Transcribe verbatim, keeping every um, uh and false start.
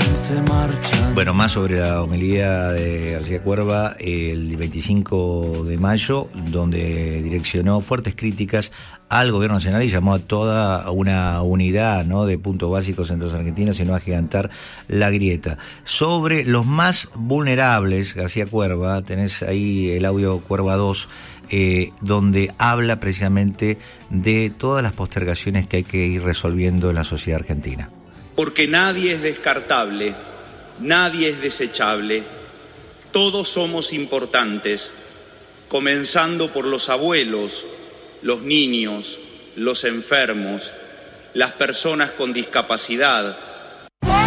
se marchan. Bueno, más sobre la homilía de García Cuerva el veinticinco de mayo, donde direccionó fuertes críticas al gobierno nacional y llamó a toda una unidad, ¿no?, de puntos básicos entre los argentinos y no agigantar la grieta. Sobre los más vulnerables, García Cuerva, tenés ahí el audio Cuerva dos, eh, donde habla precisamente de todas las postergaciones que hay que ir resolviendo en la sociedad argentina. Porque nadie es descartable, nadie es desechable, todos somos importantes, comenzando por los abuelos, los niños, los enfermos, las personas con discapacidad,